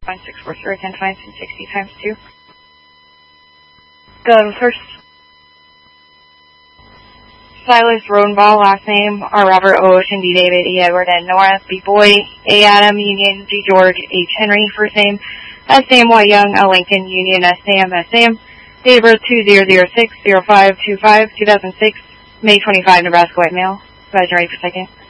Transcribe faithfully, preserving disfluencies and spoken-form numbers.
Find six four three, ten find sixty times two. Go to first. Silas Rodenball, last name, R. Robert, O. Ocean, D. David, E. Edward, N. Nora, B. Boy, A. Adam, Union, G. George, H. Henry, first name, S. Sam, Y. Young, L. Lincoln, Union, S. Sam, S. Sam, date of birth two zero zero six zero five two five, two thousand six, May twenty-fifth, Nebraska, white male. Advisory for second.